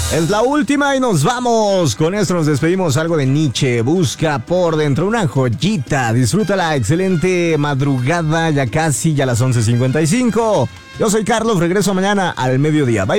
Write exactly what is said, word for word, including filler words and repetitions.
Es la última y nos vamos. Con esto nos despedimos. Algo de Nietzsche. Busca por dentro una joyita. Disfrútala. Excelente madrugada. Ya casi, ya las once cincuenta y cinco. Yo soy Carlos. Regreso mañana al mediodía. Bye.